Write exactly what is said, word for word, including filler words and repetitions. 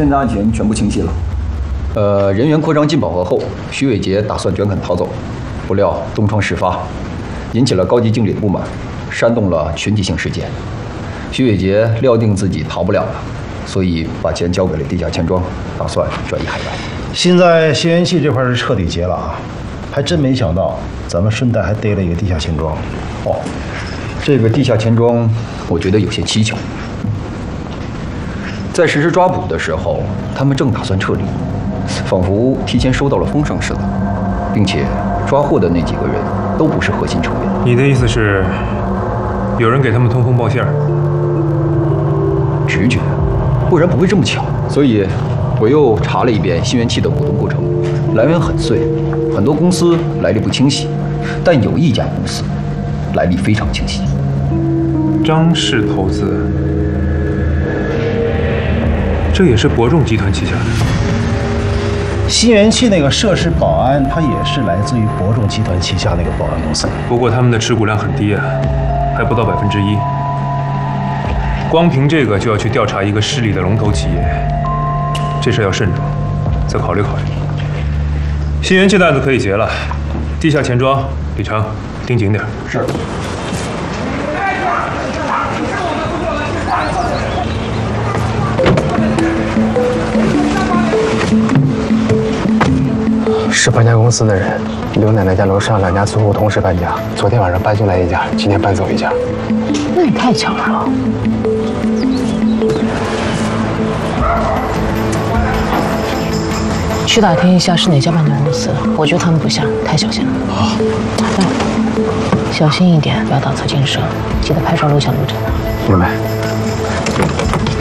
现在案情全部清晰了。呃，人员扩张进饱和后，徐伟杰打算卷款逃走，不料东窗事发，引起了高级经理的不满，煽动了群体性事件。徐伟杰料定自己逃不了了，所以把钱交给了地下钱庄，打算转移海外。 现在新元气这块是彻底结了啊，还真没想到咱们顺带还逮了一个地下钱庄。 哦，这个地下钱庄，我觉得有些蹊跷。在实施抓捕的时候，他们正打算撤离，仿佛提前收到了风声似的，并且抓获的那几个人都不是核心成员。 你的意思是，有人给他们通风报信儿？ 直觉，不然不会这么巧。所以，我又查了一遍新元气的股东构成，来源很碎，很多公司来历不清晰，但有一家公司来历非常清晰。 张氏投资。这也是博众集团旗下的。 新元气那个涉事保安，它也是来自于博众集团旗下那个保安公司。 不过他们的持股量很低啊，还不到百分之一。光凭这个就要去调查一个市里的龙头企业，这事要慎重，再考虑考虑。新元气的案子可以结了，地下钱庄，李成盯紧点。 是。 是搬家公司的人，刘奶奶家楼上两家租户同时搬家，昨天晚上搬进来一家，今天搬走一家。 那也太巧了。去打听一下是哪家搬家公司，我觉得他们不像，太小心了。 好。 对，小心一点，不要打草惊蛇，记得拍照录像录着。 明白。